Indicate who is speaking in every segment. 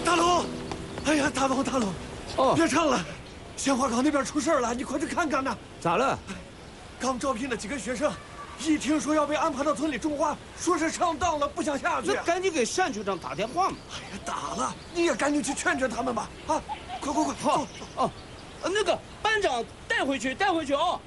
Speaker 1: 大龙，哎呀，大龙，
Speaker 2: 哦，
Speaker 1: 别唱了，鲜花岗那边出事了，你快去看看呐！
Speaker 2: 咋了？
Speaker 1: 刚招聘的几个学生，一听说要被安排到村里种花，说是上当了，不想下去。
Speaker 2: 那赶紧给单局长打电话嘛！
Speaker 1: 哎呀，打了，你也赶紧去劝劝他们吧！啊，快，
Speaker 2: 好，哦，那个班长带回去哦。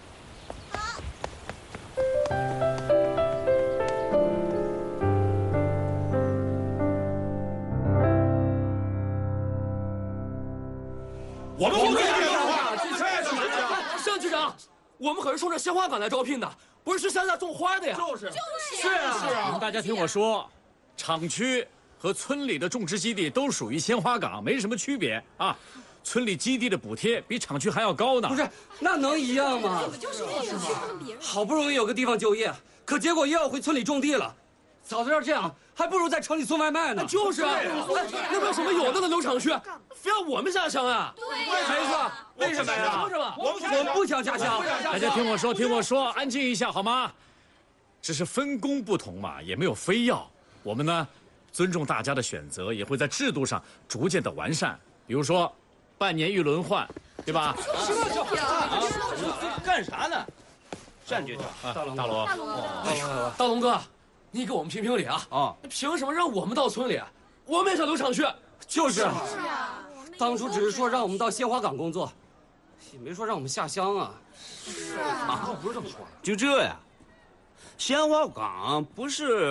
Speaker 3: 我们不会打电话，
Speaker 4: 单局长，我们可是冲着鲜花岗来招聘的，不是去乡下种花的呀。
Speaker 3: 是啊，
Speaker 5: 大家听我说，厂区和村里的种植基地都属于鲜花岗，没什么区别啊。村里基地的补贴比厂区还要高呢。
Speaker 6: 不是，那能一样吗？好不容易有个地方就业，可结果又要回村里种地了。早知道这样，还不如在城里送外卖呢。
Speaker 4: 就是啊，那边有什么有那个农场区，非要我们下乡啊？
Speaker 6: 没错，为什么呀？我不想下乡。
Speaker 5: 大家听我说，安静一下好吗？只是分工不同嘛，也没有非要。我们呢，尊重大家的选择，也会在制度上逐渐的完善。比如说，半年一轮换，对吧？
Speaker 2: 干啥呢？单局长，
Speaker 4: 大龙哥，你给我们评评理啊！
Speaker 2: 啊，
Speaker 4: 凭什么让我们到村里？我们也想留厂区。
Speaker 6: 就是啊，当初只是说让我们到鲜花岗工作，也没说让我们下乡啊。
Speaker 2: 不是这么说的。就这呀，鲜花岗不是